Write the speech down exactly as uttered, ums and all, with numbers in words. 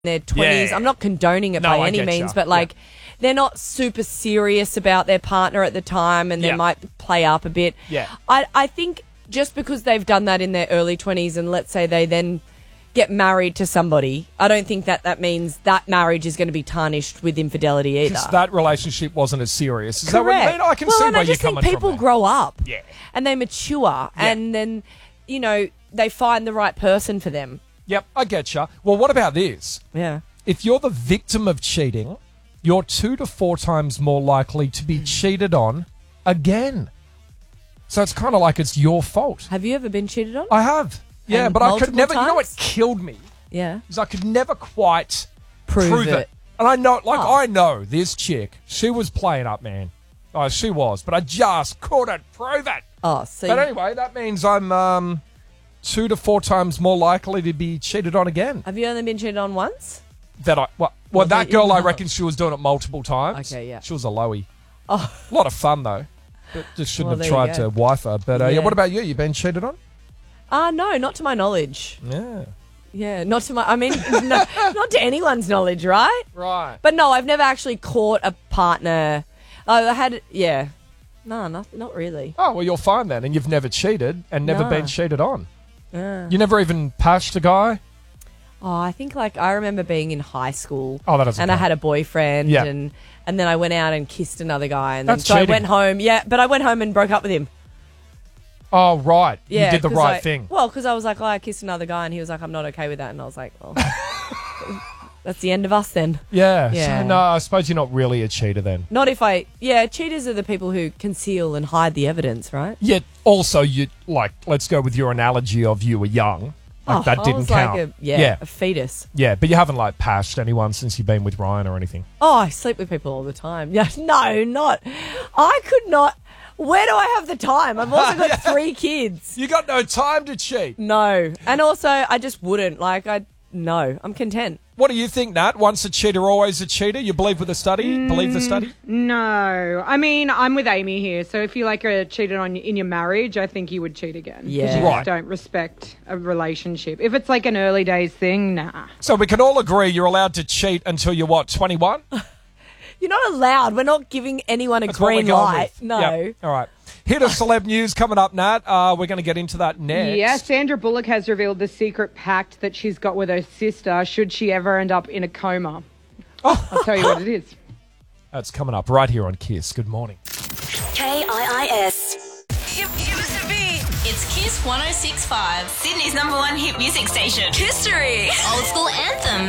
their twenties. Yeah. I'm not condoning it No, by I any get means, ya. but like Yeah. they're not super serious about their partner at the time, and they Yeah. might play up a bit. Yeah. I I think just because they've done that in their early twenties, and let's say they then get married to somebody, I don't think that that means that marriage is going to be tarnished with infidelity either. Because that relationship wasn't as serious. Is that what you Correct. mean? I can well, see and where I just you're think coming people from. grow up, Yeah. and they mature, and then you know they find the right person for them. Yep, I get you. Well, what about this? Yeah. If you're the victim of cheating, you're two to four times more likely to be cheated on again. So it's kind of like it's your fault. Have you ever been cheated on? I have. Yeah, And but I could multiple never, you know what times? killed me? Yeah. Is I could never quite Prove prove, it. it. And I know, like, Oh. I know this chick, she was playing up, man. Oh, she was, but I just couldn't prove it. Oh, so But anyway, that means I'm um, two to four times more likely to be cheated on again. have you only been cheated on once? That I well, well Well, that you- girl, I no. reckon she was doing it multiple times. Okay, yeah. She was a lowie. Oh, A lot of fun though. But just shouldn't Well, have there you tried go. to wife her. But uh, yeah. Yeah. What about you? You been cheated on? ah, no, not to my knowledge. Yeah. Yeah, not to my. I mean, no, not to anyone's knowledge, right? Right. But no, I've never actually caught a partner. I had, yeah, no, not not really. Oh well, you're fine then, and you've never cheated and never No. been cheated on. Uh. You never even pashed a guy. Oh, I think like I remember being in high school. Oh, that doesn't And I count. had a boyfriend, Yeah. and and then I went out and kissed another guy, and then That's so I cheating. went home. Yeah, but I went home and broke up with him. Oh right, Yeah, you did the 'cause right I- thing. Well, because I was like, oh, I kissed another guy, and he was like, I'm not okay with that, and I was like, well, that's the end of us then. Yeah. Yeah. So, no, I suppose you're not really a cheater then. Not if I, yeah, cheaters are the people who conceal and hide the evidence, right? Yet also you like. Let's go with your analogy of you were young. Like Oh, that I didn't was count. Like a, yeah, yeah. a fetus. Yeah, but you haven't like pashed anyone since you've been with Ryan or anything. Oh, I sleep with people all the time. Yeah, no, not. I could not. Where do I have the time? I've also got Yeah. three kids. You got no time to cheat. No, and also I just wouldn't. Like I, no, I'm content. What do you think, Nat? Once a cheater, always a cheater. You believe with the study? Believe the study? No. I mean, I'm with Amy here. So if you like are cheated on in your marriage, I think you would cheat again. 'Cause Yeah. you Right. just don't respect a relationship. If it's like an early days thing, nah. So we can all agree you're allowed to cheat until you're what, twenty-one? You're not allowed. We're not giving anyone a That's what we're green going light. with. No. Yep. All right. Hit of celeb news coming up, Nat. Uh, we're going to get into that next. Yeah, Sandra Bullock has revealed the secret pact that she's got with her sister should she ever end up in a coma. Oh. I'll tell you what it is. That's coming up right here on Kiss. Good morning. K I I S. It used to be. It's Kiss one oh six point five, Sydney's number one hit music station. History. old school anthem.